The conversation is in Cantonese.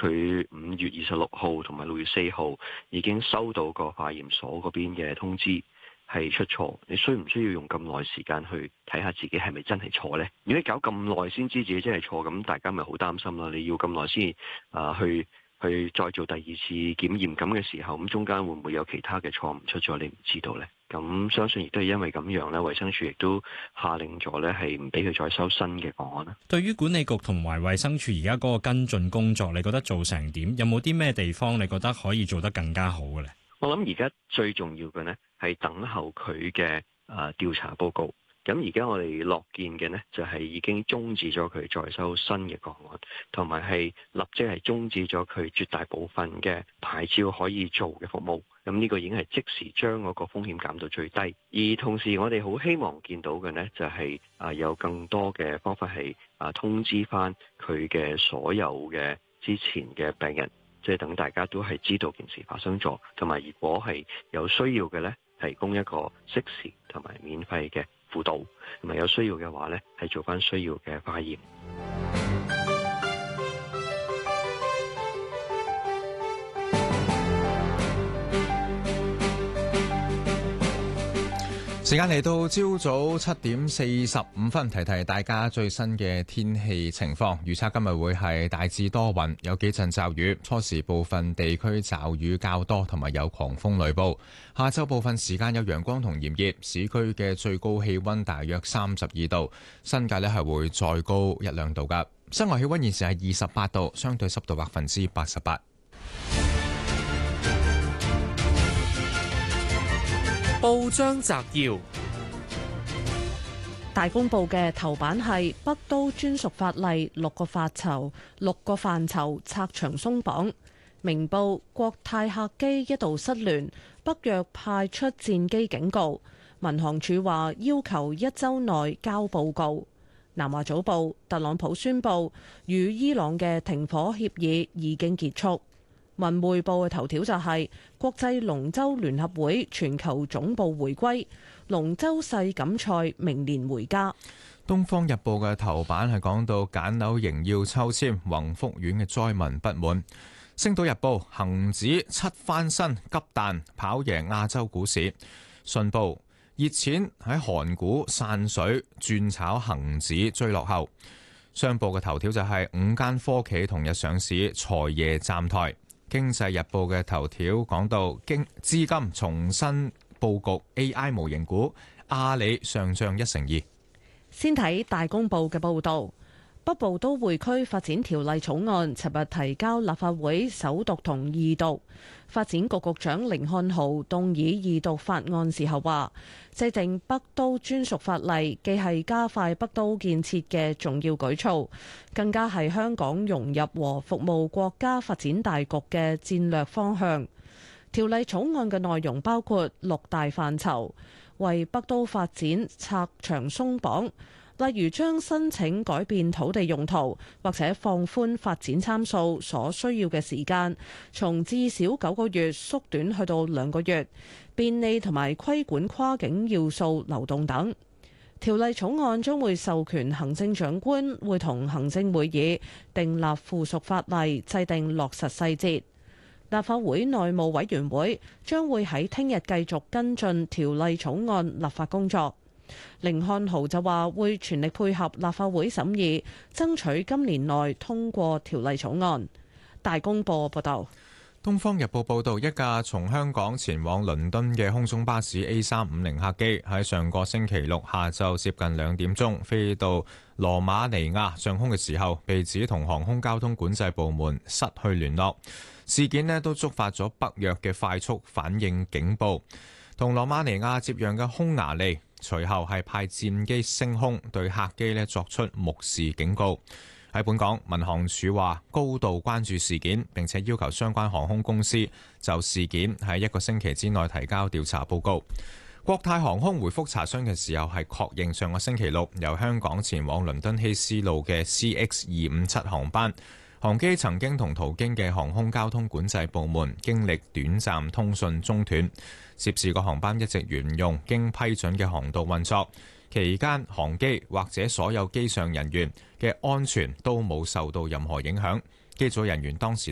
佢5月26號同埋6月4號已經收到個化驗所嗰邊嘅通知係出錯，你需唔需要用咁耐時間去睇下自己係咪真係錯呢？如果你搞咁耐先知自己真係錯，咁大家咪好擔心啦。你要咁耐先去再做第二次檢驗咁嘅時候，咁中間會唔會有其他嘅錯誤出咗？你唔知道呢？咁相信亦都係因為咁樣呢，衛生署亦都下令咗呢，係唔俾佢再收新嘅個案啦。 對於管理局同埋衛生署而家嗰個跟進工作，你覺得做成點？有冇啲咩地方你覺得可以做得更加好嘅呢？ 我諗而家最重要嘅呢，係等候佢嘅調查報告。咁而家我哋樂見嘅呢，就係已經終止咗佢再收新嘅個案，同埋係立即係終止咗佢絕大部分嘅牌照可以做嘅服務。咁呢個已經係即時將嗰個風險減到最低。而同時我哋好希望見到嘅呢，就係有更多嘅方法係通知翻佢嘅所有嘅之前嘅病人，即係等大家都係知道件事發生咗，同埋如果係有需要嘅呢，提供一個適時同埋免費嘅輔導，同埋有需要嘅話呢，係做翻需要嘅化驗。 時間嚟到朝早7:45，提提大家最新嘅天氣情況。預測今日會係大致多雲，有幾陣驟雨，初時部分地區驟雨較多，同埋有狂風雷暴。下晝部分時間有陽光同炎熱，市區嘅最高氣溫大約32度，新界係會再高1、2度㗎。室外氣溫現時係28度，相對濕度88%。 報章摘要： 大公報嘅頭版係北都專屬法例6個範疇拆牆鬆綁。明報國泰客機一度失聯，北約派出戰機警告。民航處話要求1週內交報告。南華早報特朗普宣布與伊朗嘅停火協議已經結束。文匯報嘅頭條就係國際龍舟聯合會全球總部回歸，龍舟世錦賽明年回家。 東方日報嘅頭版係講到簡樓仍要抽籤，宏福苑嘅災民不滿。星島日報恒指7翻身急彈，跑贏亞洲股市。信報熱錢喺韓股散水，轉炒恒指追落後。商報嘅頭條就係5間科企同日上市，財爺站台。經濟日報嘅頭條講到資金重新佈局 AI 模型股，阿里上漲1成2。 先睇大公報嘅報導，北部都會區發展條例草案尋日提交立法會首讀同二讀。發展局局長甯漢豪動議二讀法案時候話，制定北都專屬法例既係加快北都建設嘅重要舉措，更加係香港融入和服務國家發展大局嘅戰略方向。條例草案嘅內容包括6大範疇，為北都發展拆牆鬆綁，例如將申請改變土地用途或者放寬發展參數所需要嘅時間，從至少9個月縮短去到2個月，便利同埋規管跨境要素流動等。條例草案將會授權行政長官會同行政會議訂立附屬法例，制定落實細節。立法會內務委員會將會喺聽日繼續跟進條例草案立法工作。甯漢豪就話會全力配合立法會審議，爭取今年內通過條例草案。大公報報道。 東方日報報道，一架從香港前往倫敦嘅空中巴士 A350 客機喺上個星期六下晝接近2點鐘飛到羅馬尼亞上空嘅時候，被指同航空交通管制部門失去聯絡。事件都觸發咗北約嘅快速反應警報，同羅馬尼亞接壤嘅匈牙利隨後係派戰機升空，對客機作出目視警告。喺本港，民航處話高度關注事件，並且要求相關航空公司就事件喺1個星期之內提交調查報告。國泰航空回覆查詢嘅時候係確認上個星期六由香港前往倫敦希斯路嘅 CX257 航班，航機曾經同途經嘅航空交通管制部門經歷短暫通訊中斷，涉事個航班一直沿用經批准嘅航道運作，期間航機或者所有機上人員嘅安全都冇受到任何影響，機組人員當時